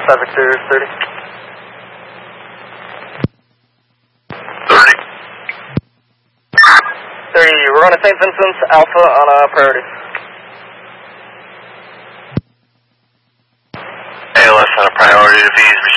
5 Victor 30. 30, we're on to St. Vincent's, Alpha on a priority. ALS on a priority to V's